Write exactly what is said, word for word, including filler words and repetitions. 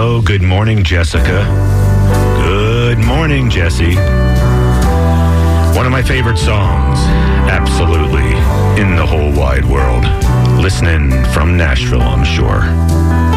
Oh, good morning, Jessica. Good morning, Jesse. One of my favorite songs, absolutely, in the whole wide world. Listening from Nashville, I'm sure.